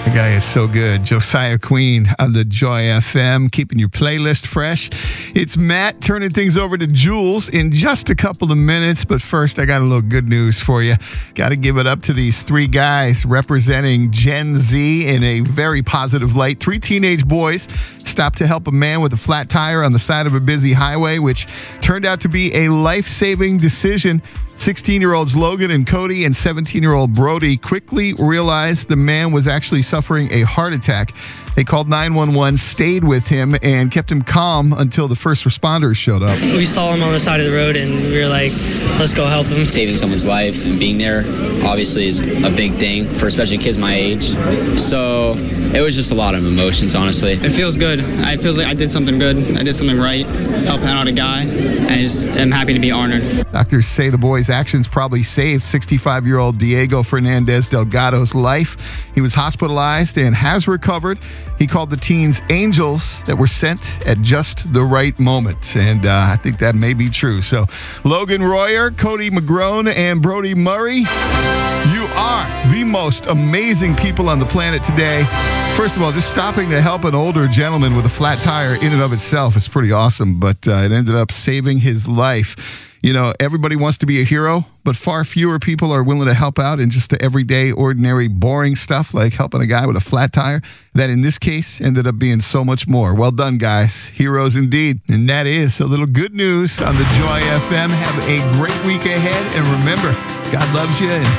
The guy is so good. Josiah Queen on the Joy FM, keeping your playlist fresh. It's Matt turning things over to Jules in just a couple of minutes. But first, I got a little good news for you. Got to give it up to these three guys representing Gen Z in a very positive light. Three teenage boys stopped to help a man with a flat tire on the side of a busy highway, which turned out to be a life-saving decision. 16-year-olds Logan and Cody and 17-year-old Brody quickly realized the man was actually suffering a heart attack. They called 911, stayed with him, and kept him calm until the first responders showed up. We saw him on the side of the road, and we were like, let's go help him. Saving someone's life and being there obviously is a big thing for especially kids my age. So it was just a lot of emotions, honestly. It feels good. It feels like I did something good. I did something right, helping out a guy, and I'm happy to be honored. Doctors say the boy's actions probably saved 65-year-old Diego Fernandez Delgado's life. He was hospitalized and has recovered. He called the teens angels that were sent at just the right moment. And I think that may be true. So Logan Royer, Cody McGrone, and Brody Murray, you are the most amazing people on the planet today. First of all, just stopping to help an older gentleman with a flat tire in and of itself is pretty awesome. But it ended up saving his life. You know, everybody wants to be a hero, but far fewer people are willing to help out in just the everyday, ordinary, boring stuff like helping a guy with a flat tire. That in this case ended up being so much more. Well done, guys. Heroes indeed. And that is a little good news on the Joy FM. Have a great week ahead. And remember, God loves you and